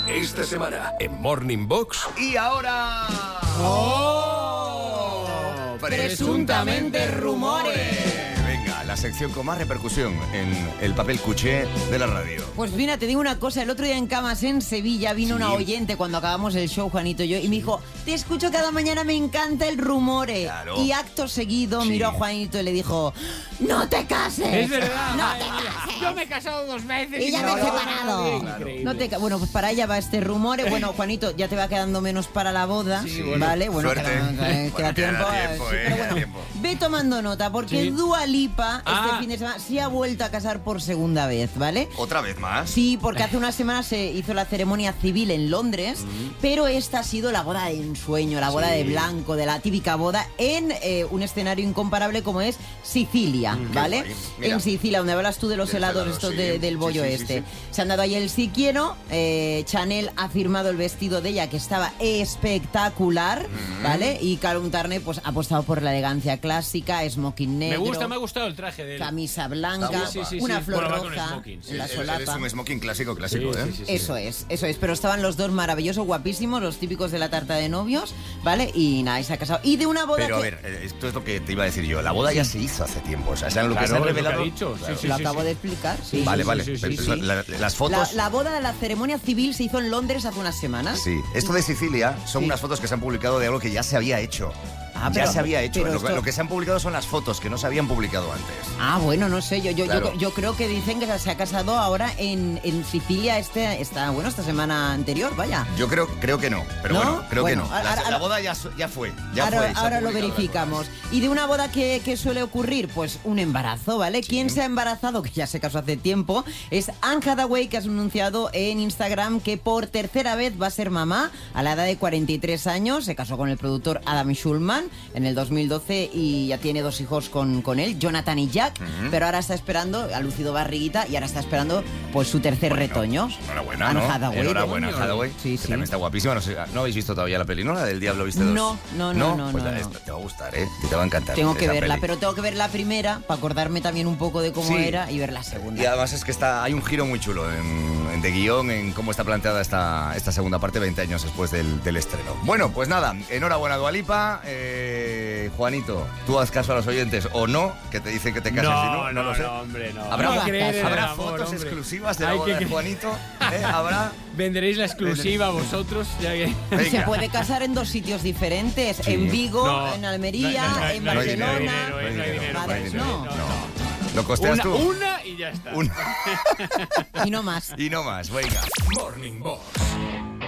Esta semana en Morning Box. Y ahora... ¡Oh! Presuntamente rumores. Venga, la sección con más repercusión en el papel cuché de la radio. Pues mira, te digo una cosa. El otro día en Camas, en Sevilla, vino una oyente cuando acabamos el show, Juanito y yo, y me dijo, te escucho cada mañana, me encanta el rumore. Claro. Y acto seguido miró a Juanito y le dijo, no te cases. Es verdad. No te cases. Yo me he casado 2 veces. Y ya me he separado. Increíble. No te bueno, pues para allá va este rumore. Bueno, Juanito, ya te va quedando menos para la boda. Sí, bueno. ¿Vale? Bueno, Suerte. queda tiempo. Pero bueno, tiempo. ve tomando nota, porque Sí. Dua Lipa este Ah. fin de semana se ha vuelto a casar por segunda vez, ¿vale? ¿Otra vez más? Sí, porque hace unas semanas se hizo la ceremonia civil en Londres, pero esta ha sido la boda de ensueño, la boda de blanco, de la típica boda en un escenario incomparable como es Sicilia, ¿vale? guay. Mira. En Sicilia, donde hablas tú de los helados estos sí. del bollo Sí, sí, este. sí. Se han dado ahí el sí quiero, Chanel ha firmado el vestido de ella, que estaba espectacular, ¿vale? Y Calum Turner pues ha apostado por la elegancia clásica, smoking negro. Me ha gustado el traje de él. Camisa blanca, Sí, sí, una sí. flor Bueno, va con roja smoking, sí. en la Es solapa. un smoking clásico, Sí, ¿eh? sí, sí, sí. Eso es, pero estaban los dos maravillosos, guapísimos, los típicos de la tarta de novios, ¿vale? Y nada, y se ha casado. Y de una boda Pero a que... ver, esto es lo que te iba a decir yo. La boda ya se hizo hace tiempo. O sea, ¿saben lo que Claro, se han es lo que revelado? ha dicho. Sí, sí, lo sí, acabo sí. de explicar, sí. Vale, Sí, vale. sí, sí, Pero sí. las fotos... La boda de la ceremonia civil se hizo en Londres hace unas semanas. Sí, esto de Sicilia son Sí. unas fotos que se han publicado de algo que ya se había hecho. Ah, ya pero- se había hecho. pero Lo que se han publicado son las fotos que no se habían publicado antes. Ah, bueno, no sé, Claro. yo creo que dicen que se ha casado ahora en Sicilia esta semana anterior, vaya. Yo creo que no, pero ¿No? bueno, creo Bueno, que no. ahora- La boda ya fue. Ya fue. Se ha Ahora publicado lo las verificamos. Y de una boda que suele ocurrir, pues un embarazo, ¿vale? ¿Quién se ha embarazado? Que ya se casó hace tiempo. Es Anne Hathaway, que ha anunciado en Instagram que por tercera vez va a ser mamá a la edad de 43 años. Se casó con el productor Adam Schulman en el 2012 y ya tiene 2 hijos con él, Jonathan y Jack. Pero ahora está esperando, ha lucido barriguita y ahora está esperando pues su tercer retoño. Pues enhorabuena, Anne ¿no? Hathaway. Enhorabuena, coño. Hathaway. Sí, que sí. también está guapísima. No habéis visto todavía la peli, ¿no? La del Diablo Viste 2. No. Pues no. esta te va a gustar, ¿eh? Te va a encantar. Tengo que esa verla, peli. pero tengo que ver la primera para acordarme también un poco de cómo Sí. era y ver la segunda. Y además es que hay un giro muy chulo de guión en cómo está planteada esta segunda parte 20 años después del estreno. Bueno, pues nada, enhorabuena Dua Lipa. Juanito, tú haz caso a los oyentes o no, que te dicen que te cases. No, no lo sé. hombre, no. Habrá, No Hay que creer en el habrá amor, fotos hombre. exclusivas de la Hay boda que de Juanito. Habrá... Venderéis la exclusiva vosotros. Ya que... Se Venga. puede casar en 2 sitios diferentes, Sí. en Vigo, No. en Almería, No hay en dinero, Barcelona. no hay dinero, Vale, para eso, no. ¿Lo costeas tú? Una y ya está. Y no más. Y no más, venga. Morning Box